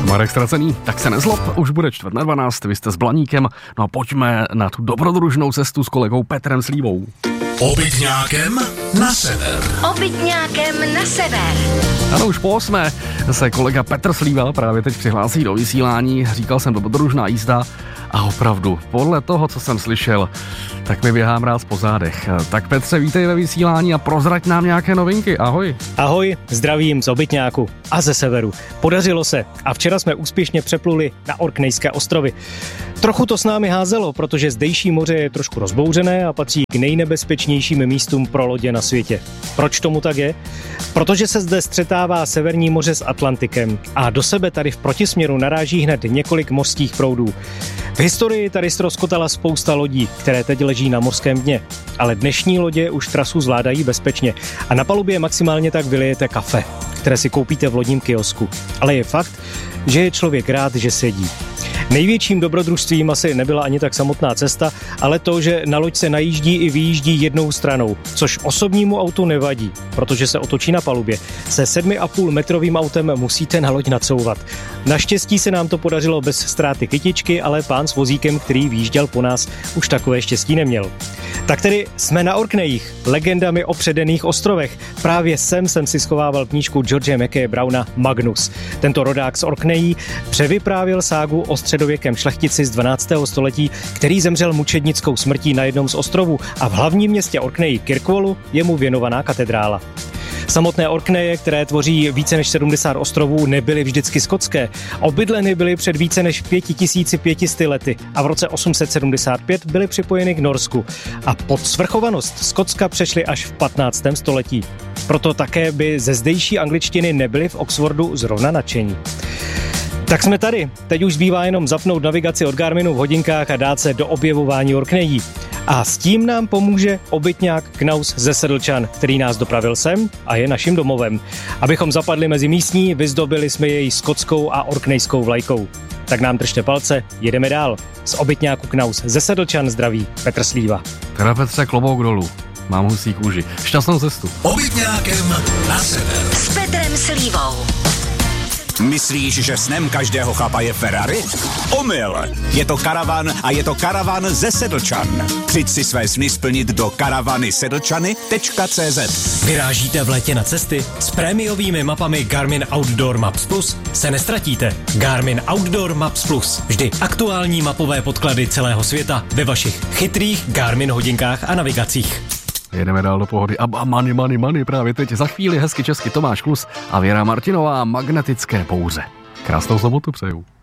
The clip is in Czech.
Marek Ztracený, tak se nezlob, už bude 11:45, vy jste s Blaníkem, no a pojďme na tu dobrodružnou cestu s kolegou Petrem Slívou. Obytňákem na sever. Obytňákem na sever. Ano, už po 8. se kolega Petr Slíva právě teď přihlásí do vysílání, říkal jsem dobrodružná jízda a opravdu, podle toho, co jsem slyšel, tak mi běhám ráz po zádech. Tak Petře, vítej ve vysílání a prozrať nám nějaké novinky, ahoj. Ahoj, zdravím z Obytňáku a ze severu. Podařilo se a včera jsme úspěšně přepluli na Orknejské ostrovy. Trochu to s námi házelo, protože zdejší moře je trošku rozbouřené a patří k nejnebezpečnějším místům pro lodě na světě. Proč tomu tak je? Protože se zde střetává Severní moře s Atlantikem a do sebe tady v protisměru naráží hned několik mořských proudů. V historii tady ztroskotala spousta lodí, které teď leží na mořském dně, ale dnešní lodě už trasu zvládají bezpečně a na palubě maximálně tak vylijete kafe, které si koupíte v lodním kiosku. Ale je fakt, že je člověk rád, že sedí. Největším dobrodružstvím asi nebyla ani tak samotná cesta, ale to, že na loď se najíždí i vyjíždí jednou stranou, což osobnímu autu nevadí, protože se otočí na palubě. Se 7,5 metrovým autem musíte na loď nacouvat. Naštěstí se nám to podařilo bez ztráty kytičky, ale pán s vozíkem, který výjížděl po nás, už takové štěstí neměl. Tak tedy jsme na Orkneyích, legendami opředených ostrovech. Právě sem jsem si schovával knížku George Mackay Browna Magnus. Tento rodák z Orknejí převyprávěl ságu o středověkém šlechtici z 12. století, který zemřel mučednickou smrtí na jednom z ostrovů a v hlavním městě Orkney Kirkwallu je mu věnovaná katedrála. Samotné Orkneje, které tvoří více než 70 ostrovů, nebyly vždycky skotské. Obydleny byly před více než 5500 lety a v roce 875 byly připojeny k Norsku. A pod svrchovanost Skotska přešly až v 15. století. Proto také by ze zdejší angličtiny nebyly v Oxfordu zrovna nadšení. Tak jsme tady. Teď už zbývá jenom zapnout navigaci od Garminu v hodinkách a dát se do objevování Orknejí. A s tím nám pomůže obytňák Knaus ze Sedlčan, který nás dopravil sem a je naším domovem. Abychom zapadli mezi místní, vyzdobili jsme jej skotskou a orknejskou vlajkou. Tak nám držte palce, jedeme dál. Z obytňáku Knaus ze Sedlčan zdraví Petr Slíva. Teda Petře, klobouk dolů. Mám husí kůži. Šťastnou cestu. Obytňákem na sever. S Petrem Slívou. Myslíš, že snem každého chlapa je Ferrari? Omyl! Je to karavan a je to karavan ze Sedlčan. Přijď si své sny splnit do karavanysedlčany.cz. Vyrážíte v létě na cesty? S prémiovými mapami Garmin Outdoor Maps Plus se nestratíte. Garmin Outdoor Maps Plus. Vždy aktuální mapové podklady celého světa ve vašich chytrých Garmin hodinkách a navigacích. Jedeme dál do pohody. A money, právě teď. Za chvíli hezky česky Tomáš Klus a Věra Martinová, Magnetické bouře. Krásnou sobotu přeju.